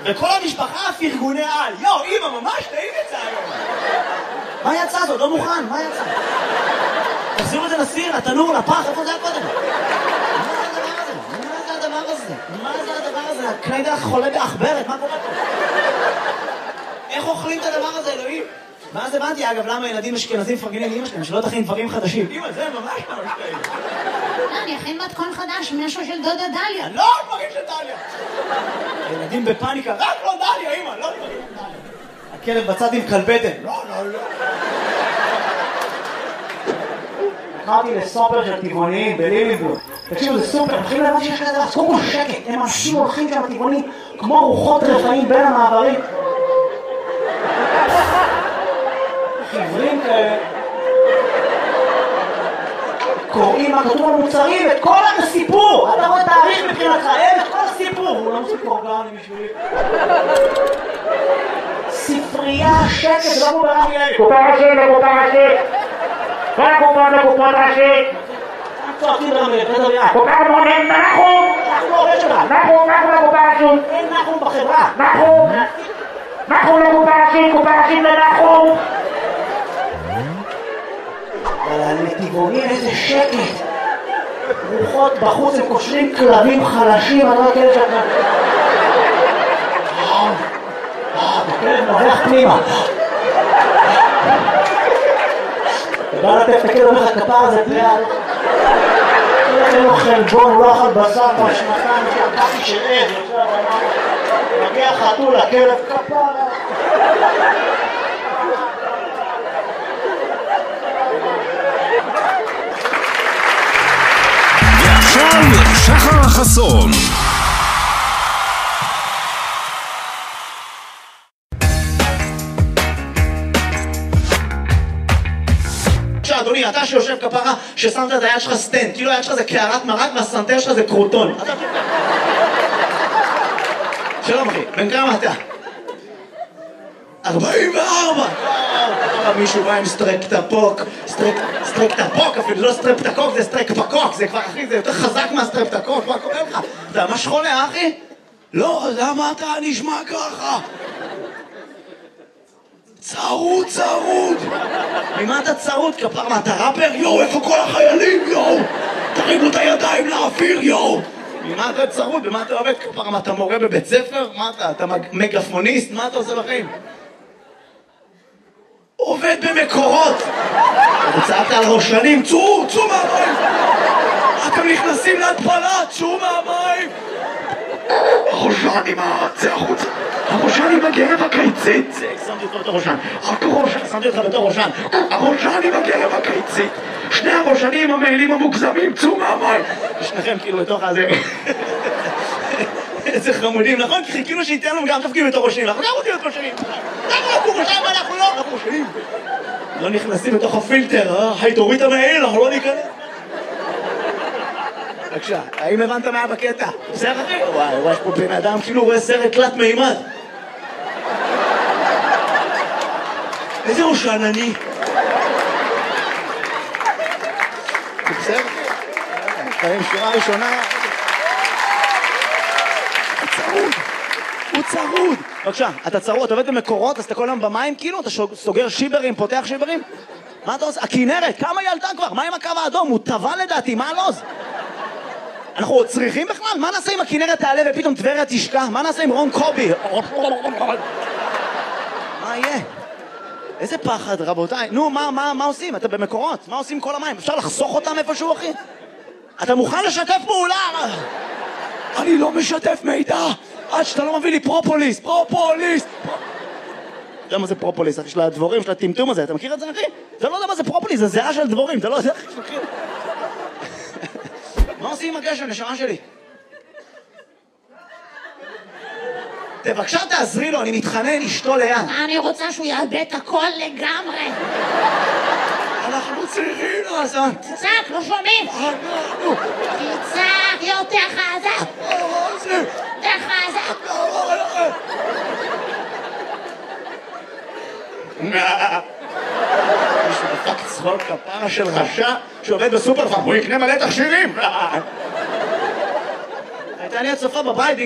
וכל המשפחה פרגוני על. יו, אמא, ממש טעים את זה היום. מה יצא זאת? לא מוכן, מה יצא? תחזירו את זה לסיר, לתנור, לפח, איפה זה היה קודם? מה זה הדבר הזה? מה זה הדבר הזה? הקלידה חולה באחברת, מה קורה פה? איך אוכלים את הדבר הזה, אלוהים? ואז הבנתי, אגב, למה ילדים אשכנזים מפרגנים לאמא שלהם, שלא תכין דברים חדשים. אמא, זה ממש ממש טעים. אני אכין מתכון חדש, משהו של דודה דליה. לא דברים של דליה. ילדים בפאניקה, רק לא דליה, אמא, לא דברים של דליה. הכלב בצד עם כלבטן. לא. קראתי לסופר של טבעוניים בליליבלום. תקשיבו, זה סופר, מתחילים להבן שיש כזה, אז קודם כל שקט, הם אנשים הולכים שם טבעונים כמו רוחות רפאים בין המעברים. חיוורים כאלה. קוראים מה כתוב על מוצרים, את כל הסיפור. אתה רואה תאריך מבחינתך, את כל הסיפור. הוא לא מוסיף אורגני בשבילי. ספרייה, שקט, זה לא כמו ברמי אלי. קופה ראשית. כל הקופה זה קופות ראשית. צועקים ברמי אלי, פדר יד. קופה מונן, נחום. אנחנו עובד שלך. נחום לקופה ראשית. אין נחום בחברה. נחום לקופה ראשית לנחום. אבל לטבעונים איזה שקט. רוחות בחוץ, הם קושרים כלבים חלשים, אני לא יודע כאלה שאתה... הכלב נובח פנימה. אתה בא לתת את הכלב, אומר לך כפר הזה פריאל. אין לו חלבון, הוא לא אכל בשר כבר שנתיים שהפחי של עד. מגיע חתול, הכלב כפר. ועכשיו שחר החסון. אדוני, אתה שיושב כפרה ששמת את היד שלך סטנד, כאילו היד שלך זה קערת מרק והסנטר שלך זה קרוטון. שלום אחי, בן כמה אתה? 44! מישהו בא עם סטרקטפוק, סטרקטפוק אפילו, לא סטרפטקוק, זה סטרקפקוק, זה כבר אחי, זה יותר חזק מהסטרפטקוק, מה קורה לך? אתה ממש חולה אחי? לא, למה אתה נשמע ככה? צרוד. ממה אתה צרוד? כפר, מה אתה ראפר? יואו, איפה כל החיילים? יואו, תרימו את הידיים לאוויר, יואו. ממה אתה צרוד? במה אתה עובד? כפר, מה אתה מורה בבית ספר? מה אתה מגפוניסט? מה אתה עושה בחיים? עובד במקורות. צעקת על ראשנים, צאו מהמים. אתם נכנסים להתפלה, צאו מהמים. הראשן עם זה החוצה. הראשן עם הגרב הקיצית. שמתי אותך בתור ראשן. שמתי אותך בתור ראשן. הראשן עם הגרב הקיצית. שני הראשנים המעילים המוגזמים, צאו מהמים. שניכם כאילו בתוך הזה. איזה חמודים, נכון? כי חיכינו שייתן לנו גם תפקיד בתור ראשנים. אנחנו גם רוצים להיות ראשנים. למה אנחנו ראשנים ואנחנו לא? אנחנו ראשנים. לא נכנסים בתוך הפילטר, היי תוריד את המעיל, אנחנו לא ניכנס. בבקשה, האם הבנת מה בקטע? בסדר אחי? וואי, יש פה בן אדם כאילו רואה סרט תלת מימד. איזה ראשן אני? בסדר? חיים שורה ראשונה. הוא צרוד. בבקשה, אתה צרוד, אתה עובד במקורות, אז אתה כל היום במים כאילו? אתה סוגר שיברים, פותח שיברים? מה אתה עושה? הכינרת, כמה היא עלתה כבר? מה עם הקו האדום? הוא טבע לדעתי, מה הלוז? אנחנו צריכים בכלל? מה נעשה אם הכינרת תעלה ופתאום טבריה תשקע? מה נעשה עם רון קובי? מה יהיה? איזה פחד, רבותיי. נו, מה עושים? אתה במקורות. מה עושים כל המים? אפשר לחסוך אותם איפשהו, אחי? אתה מוכן לשתף פעולה? אני לא משתף מידע עד שאתה לא מביא לי פרופוליס. אתה יודע מה זה פרופוליס? של הדבורים, של הטמטום הזה. אתה מכיר את זה, אחי? אתה לא יודע מה זה פרופוליס, זה זהה של דבורים. אתה לא יודע, אחי, מכיר? מה עושים עם הגשם, נשמה שלי? בבקשה תעזרי לו, אני מתחנן, אשתו ליד. אני רוצה שהוא יאבד את הכל לגמרי. אנחנו צריכים לעשות. תצעק, לא שומעים. תצעק יותר חזק. יותר חזק. מישהו דפק צחוק כפרה של רשע שעובד בסופר פארם, הוא יקנה מלא תכשירים. הייתה לי הצופה בבית